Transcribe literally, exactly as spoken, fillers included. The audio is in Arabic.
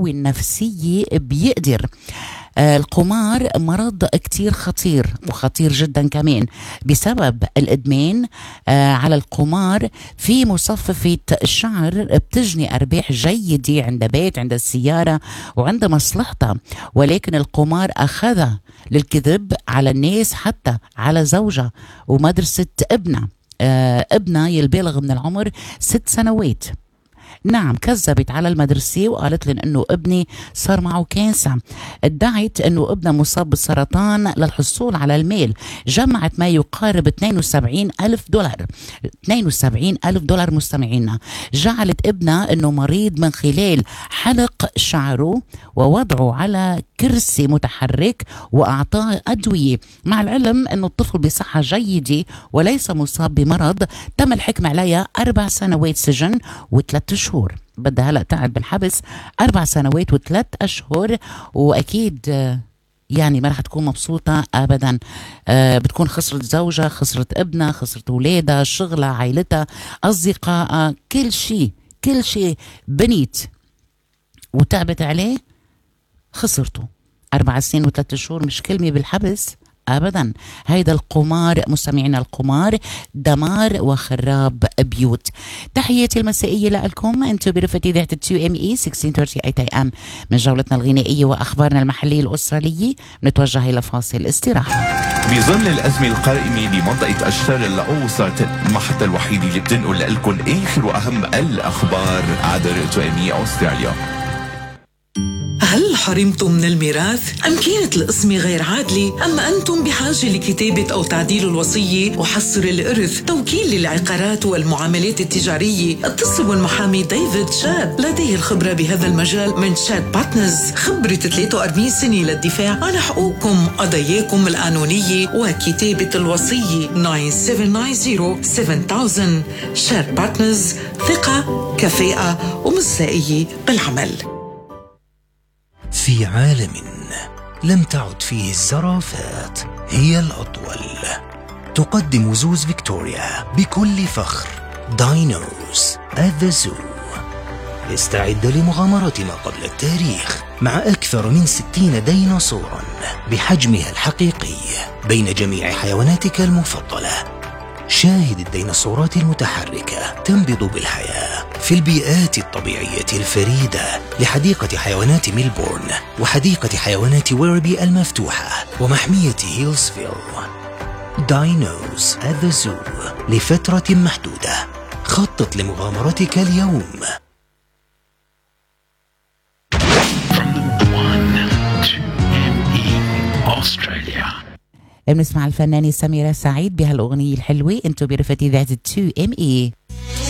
القوة النفسية بيقدر. آه القمار مرض كتير خطير وخطير جدا كمان بسبب الإدمان آه على القمار. في مصففة الشعر بتجني أرباح جيدة عند بيت، عند السيارة، وعند مصلحتها، ولكن القمار أخذها للكذب على الناس، حتى على زوجها ومدرسة ابنها. آه ابنها يلبالغ من العمر ست سنوات. نعم، كذبت على المدرسة وقالت لهم انه ابني صار معه كانسر. ادعت انه ابنها مصاب بالسرطان للحصول على المال. جمعت ما يقارب اثنين وسبعين ألف دولار اثنين وسبعين ألف دولار مستمعينا. جعلت ابنها انه مريض من خلال حلق شعره ووضعه على كرسي متحرك وأعطاه أدوية، مع العلم أنه الطفل بصحة جيدة وليس مصاب بمرض. تم الحكم عليها أربع سنوات سجن وثلاث شهور. بدها هلأ تقعد بالحبس أربع سنوات وثلاث أشهر، وأكيد يعني ما رح تكون مبسوطة أبدا. آه بتكون خسرت زوجها، خسرت ابنها، خسرت أولادها، شغلها، عائلتها، أصدقائها، كل شيء كل شيء بنيت وتعبت عليه خسرته. أربع سنين وثلاثة شهور مش كلمة بالحبس أبدا. هيدا القمار مستمعينا، القمار دمار وخراب بيوت. تحياتي المسائية لكم، أنتم برفقة إذاعة تو ام اي ستة عشر ثلاثين اي ام. من جولتنا الغنائية وأخبارنا المحلية الأسترالية نتوجه إلى فاصل استراحة. بظل الأزمة القائمة بمنطقة الشرق الأوسط، المحطة الوحيدة اللي بتنقل لكم آخر وأهم الأخبار عبر تو ام اي أستراليا. هل حرمتم من الميراث؟ أم كانت القسمة غير عادلة؟ أم أنتم بحاجة لكتابة أو تعديل الوصية وحصر الإرث، توكيل للعقارات والمعاملات التجارية؟ اتصلوا بالمحامي ديفيد شاد، لديه الخبرة بهذا المجال من شاد بارتنرز، خبرة ثلاثة وأربعين سنة للدفاع عن حقوقكم، قضاياكم القانونية وكتابة الوصية. تسعة سبعة تسعة صفر سبعة ألف. شاد بارتنرز، ثقة، كفاءة ومصداقية بالعمل. في عالم لم تعد فيه الزرافات هي الأطول، تقدم زوز فيكتوريا بكل فخر داينوز at the zoo. استعد لمغامرة ما قبل التاريخ مع أكثر من ستين ديناصورا بحجمها الحقيقي بين جميع حيواناتك المفضلة. شاهد الديناصورات المتحركة تنبض بالحياة في البيئات الطبيعية الفريدة لحديقة حيوانات ميلبورن وحديقة حيوانات ويربي المفتوحة ومحمية هيلزفيل. داينوز at the zoo لفترة محدودة. خطط لمغامرتك اليوم. بنسمع الفنانة سميرة سعيد بهالأغنية الحلوة. انتو برفقة إذاعة تو ام اي.